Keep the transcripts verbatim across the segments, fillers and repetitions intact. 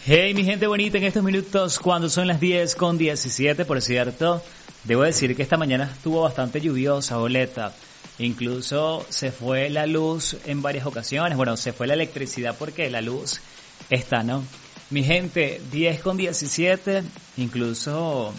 Hey, mi gente bonita, en estos minutos, cuando son las diez con diecisiete, por cierto, debo decir que esta mañana estuvo bastante lluviosa, boleta. Incluso se fue la luz en varias ocasiones. Bueno, se fue la electricidad porque la luz está, ¿no? Mi gente, diez con diecisiete, incluso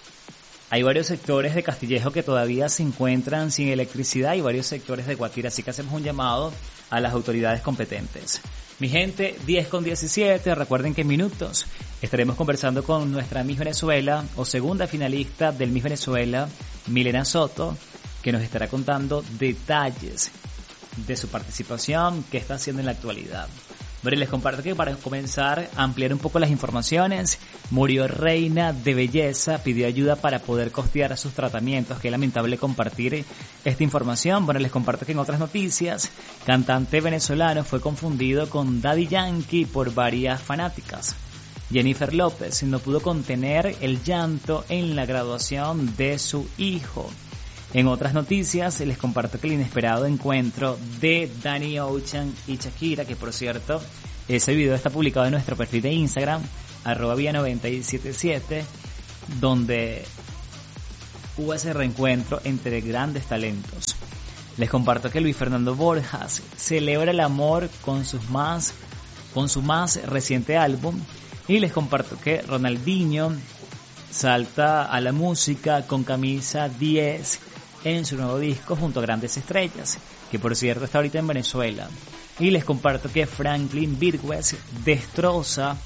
hay varios sectores de Castillejo que todavía se encuentran sin electricidad y varios sectores de Guatire, así que hacemos un llamado a las autoridades competentes. Mi gente, diez con diecisiete, recuerden que en minutos estaremos conversando con nuestra Miss Venezuela o segunda finalista del Miss Venezuela, Milena Soto, que nos estará contando detalles de su participación, qué está haciendo en la actualidad. Bueno, les comparto que para comenzar a ampliar un poco las informaciones, murió reina de belleza, pidió ayuda para poder costear sus tratamientos. Qué lamentable compartir esta información. Bueno, les comparto que en otras noticias, cantante venezolano fue confundido con Daddy Yankee por varias fanáticas. Jennifer López no pudo contener el llanto en la graduación de su hijo. En otras noticias les comparto que el inesperado encuentro de Danny Ocean y Shakira, que por cierto, ese video está publicado en nuestro perfil de Instagram, arroba vía noventa y siete siete, donde hubo ese reencuentro entre grandes talentos. Les comparto que Luis Fernando Borjas celebra el amor con sus más, con su más reciente álbum, y les comparto que Ronaldinho salta a la música con camisa diez en su nuevo disco junto a grandes estrellas, que por cierto está ahorita en Venezuela. Y les comparto que Franklin Virgües destroza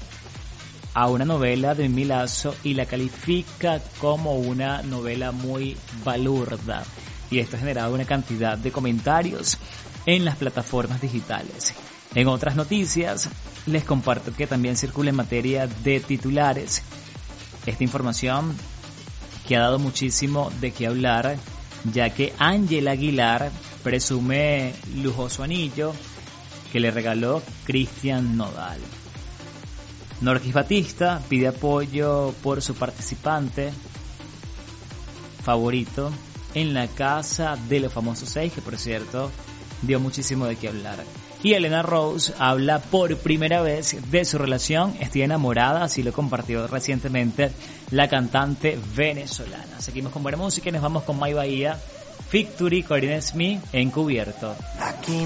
a una novela de Milazzo y la califica como una novela muy balurda, y esto ha generado una cantidad de comentarios en las plataformas digitales. En otras noticias les comparto que también circula en materia de titulares esta información que ha dado muchísimo de qué hablar, ya que Ángela Aguilar presume lujoso anillo que le regaló Cristian Nodal. Norquis Batista pide apoyo por su participante favorito en la casa de los famosos seis, que por cierto dio muchísimo de qué hablar. Y Elena Rose habla por primera vez de su relación, estoy enamorada, así lo compartió recientemente la cantante venezolana. Seguimos con buena música y nos vamos con My Bahía, Victory, Corinne Smith, Encubierto. Aquí